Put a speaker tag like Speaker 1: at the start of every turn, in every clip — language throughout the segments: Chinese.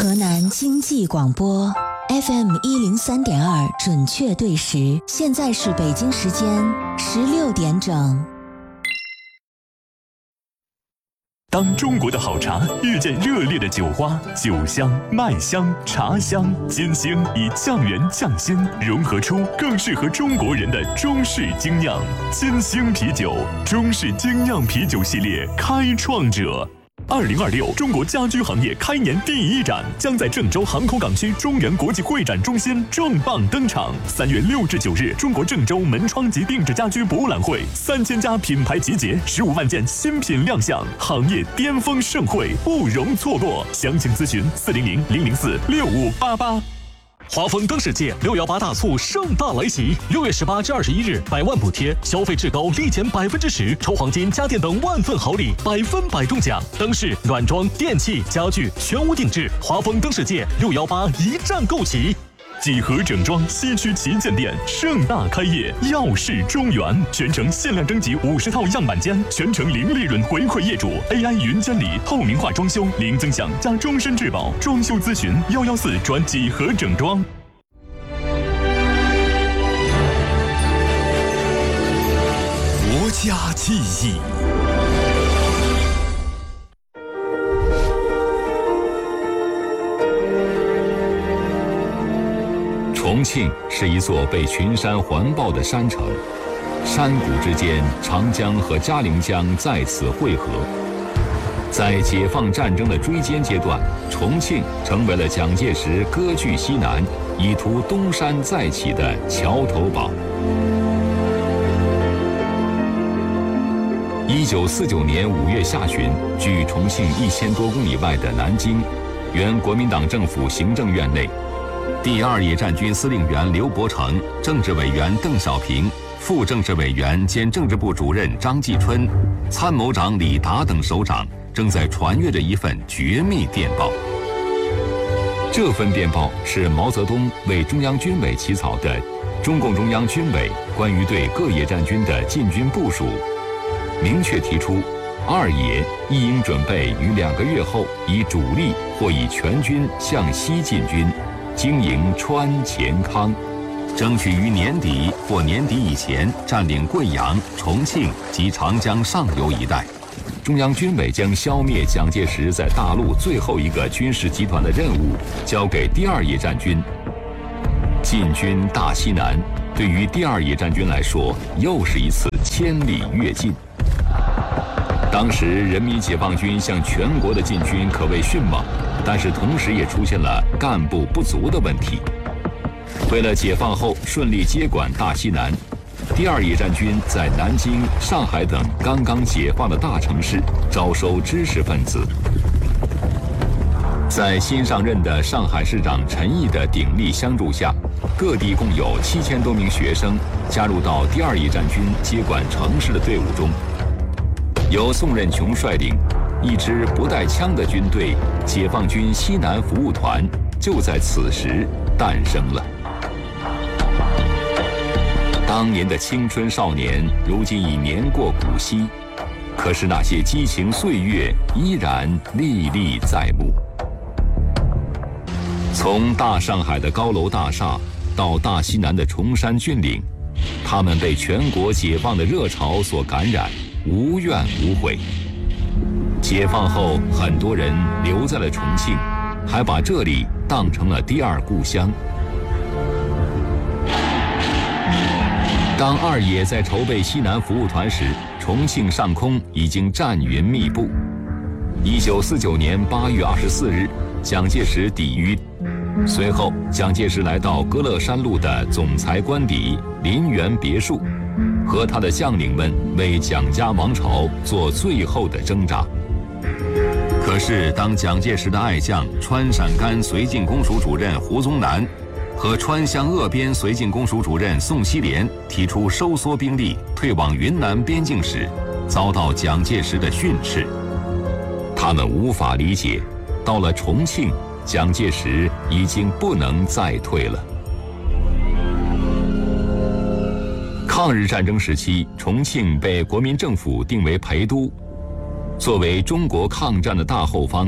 Speaker 1: 河南经济广播 FM 103.2准确对时，现在是北京时间16点整。
Speaker 2: 当中国的好茶遇见热烈的酒花，酒香、麦香、茶香、金星以酱园酱鲜融合出更适合中国人的中式精酿。金星啤酒，中式精酿啤酒系列开创者。2026中国家居行业开年第一展将在郑州航空港区中原国际会展中心重磅登场。3月6至9日，中国郑州门窗及定制家居博览会，3000家品牌集结，15万件新品亮相，行业巅峰盛会，不容错过。详情咨询400-004-6588。
Speaker 3: 华丰灯世界618大促盛大来袭，6月18至21日，100万补贴，消费至高立减10%，抽黄金、家电等万份好礼，100%中奖。灯饰、软装、电器、家具全屋定制，华丰灯世界618一站购齐。
Speaker 2: 几何整装西区旗舰店盛大开业，耀世中原，全程限量征集50套样板间，全程零利润回馈业主 ，AI 云监理，透明化装修，零增享加终身质保。装修咨询114转几何整装。
Speaker 4: 国家记忆。
Speaker 5: 重庆是一座被群山环抱的山城，山谷之间，长江和嘉陵江在此汇合。在解放战争的追歼阶段，重庆成为了蒋介石割据西南，以图东山再起的桥头堡。1949年5月下旬，距重庆1000多公里外的南京，原国民党政府行政院内，第2野战军司令员刘伯承、政治委员邓小平、副政治委员兼政治部主任张继春、参谋长李达等首长正在传阅着一份绝密电报。这份电报是毛泽东为中央军委起草的中共中央军委关于对各野战军的进军部署，明确提出2野亦应准备于2个月后以主力或以全军向西进军，经营川黔康，争取于年底或年底以前占领贵阳、重庆及长江上游一带。中央军委将消灭蒋介石在大陆最后一个军事集团的任务交给第2野战军。进军大西南，对于第2野战军来说，又是一次千里跃进。当时人民解放军向全国的进军可谓迅猛，但是同时也出现了干部不足的问题。为了解放后顺利接管大西南，第2野战军在南京、上海等刚刚解放的大城市招收知识分子。在新上任的上海市长陈毅的鼎力相助下，各地共有7000多名学生加入到第2野战军接管城市的队伍中。由宋任穷率领一支不带枪的军队——解放军西南服务团，就在此时诞生了。当年的青春少年，如今已年过古稀，可是那些激情岁月依然历历在目。从大上海的高楼大厦到大西南的崇山峻岭，他们被全国解放的热潮所感染，无怨无悔。解放后，很多人留在了重庆，还把这里当成了第2故乡。当2野在筹备西南服务团时，重庆上空已经战云密布。1949年8月24日，蒋介石抵渝。随后，蒋介石来到歌乐山路的总裁官邸林园别墅，和他的将领们为蒋家王朝做最后的挣扎。可是，当蒋介石的爱将川陕甘绥靖公署主任胡宗南和川湘鄂边绥靖公署主任宋希濂提出收缩兵力退往云南边境时，遭到蒋介石的训斥。他们无法理解，到了重庆，蒋介石已经不能再退了。抗日战争时期，重庆被国民政府定为陪都。作为中国抗战的大后方，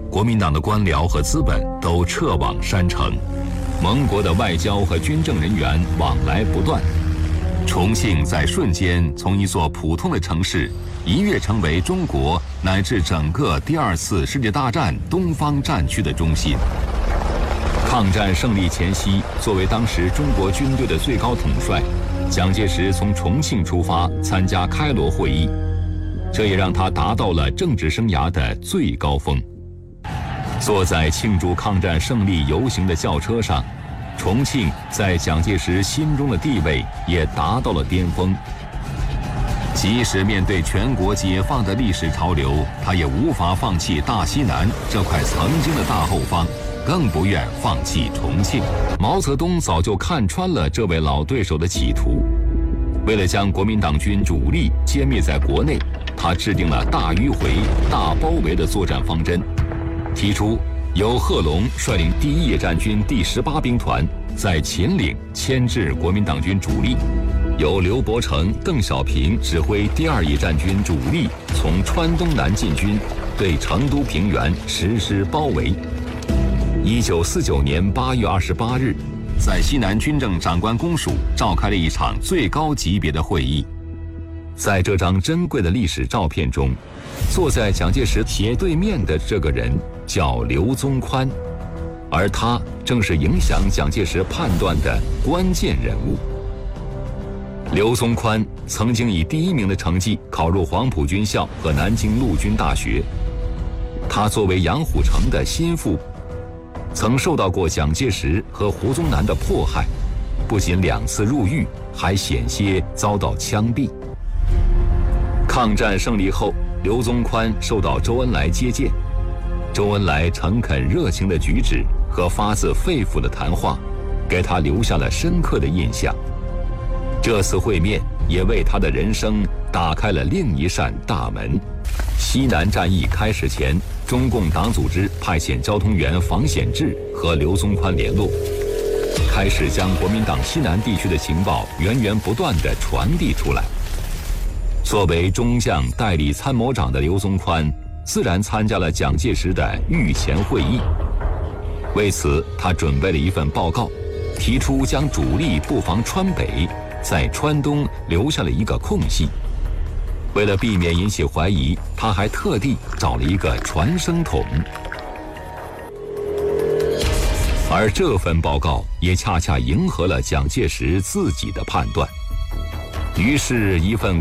Speaker 5: 国民党的官僚和资本都撤往山城，盟国的外交和军政人员往来不断。重庆在瞬间从一座普通的城市一跃成为中国乃至整个第2次世界大战东方战区的中心。抗战胜利前夕，作为当时中国军队的最高统帅，蒋介石从重庆出发参加开罗会议，这也让他达到了政治生涯的最高峰。坐在庆祝抗战胜利游行的轿车上，重庆在蒋介石心中的地位也达到了巅峰。即使面对全国解放的历史潮流，他也无法放弃大西南这块曾经的大后方，更不愿放弃重庆。毛泽东早就看穿了这位老对手的企图，为了将国民党军主力歼灭在国内，他制定了大迂回、大包围的作战方针，提出由贺龙率领第1野战军第18兵团在秦岭牵制国民党军主力，由刘伯承、邓小平指挥第2野战军主力从川东南进军，对成都平原实施包围。1949年8月28日，在西南军政长官公署召开了一场最高级别的会议。在这张珍贵的历史照片中，坐在蒋介石斜对面的这个人叫刘宗宽，而他正是影响蒋介石判断的关键人物。刘宗宽曾经以第1名的成绩考入黄埔军校和南京陆军大学，他作为杨虎城的心腹，曾受到过蒋介石和胡宗南的迫害，不仅2次入狱，还险些遭到枪毙。抗战胜利后，刘宗宽受到周恩来接见，周恩来诚恳热情的举止和发自肺腑的谈话，给他留下了深刻的印象。这次会面也为他的人生打开了另一扇大门。西南战役开始前，中共党组织派遣交通员房显志和刘宗宽联络，开始将国民党西南地区的情报源源不断地传递出来。作为中将代理参谋长的刘宗宽，自然参加了蒋介石的御前会议。为此，他准备了一份报告，提出将主力布防川北，在川东留下了一个空隙。为了避免引起怀疑，他还特地找了一个传声筒。而这份报告也恰恰迎合了蒋介石自己的判断。于是，一份